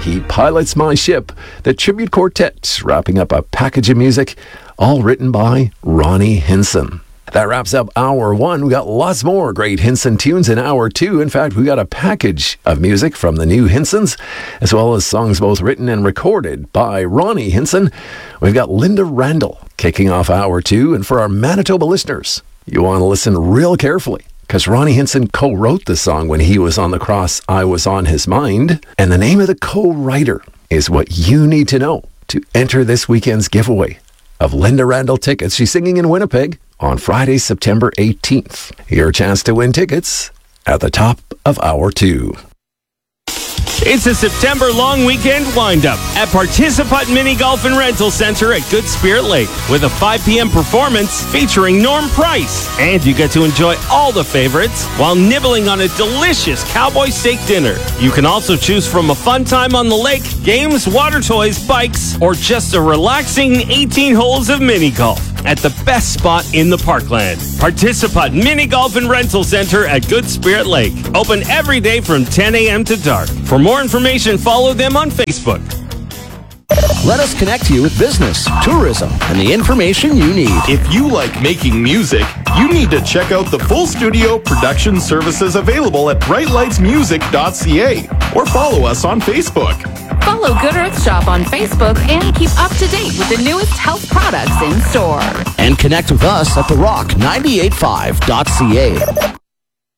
He Pilots My Ship, the Tribute Quartet, wrapping up a package of music, all written by Ronnie Hinson. That wraps up Hour 1. We got lots more great Hinson tunes in Hour 2. In fact, we got a package of music from the new Hinsons, as well as songs both written and recorded by Ronnie Hinson. We've got Linda Randall kicking off Hour 2. And for our Manitoba listeners, you want to listen real carefully, because Ronnie Hinson co-wrote the song when he was on the cross, I Was on His Mind. And the name of the co-writer is what you need to know to enter this weekend's giveaway of Linda Randall tickets. She's singing in Winnipeg on Friday, September 18th. Your chance to win tickets at the top of Hour 2. It's a September long weekend wind-up at Participant Mini Golf and Rental Center at Good Spirit Lake with a 5 p.m. performance featuring Norm Price. And you get to enjoy all the favorites while nibbling on a delicious cowboy steak dinner. You can also choose from a fun time on the lake, games, water toys, bikes, or just a relaxing 18 holes of mini golf at the best spot in the parkland. Participant Mini Golf and Rental Center at Good Spirit Lake. Open every day from 10 a.m. to dark. For more information, follow them on Facebook. Let us connect you with business, tourism, and the information you need. If you like making music, you need to check out the full studio production services available at brightlightsmusic.ca or follow us on Facebook. Follow Good Earth Shop on Facebook and keep up to date with the newest health products in store. And connect with us at TheRock985.ca.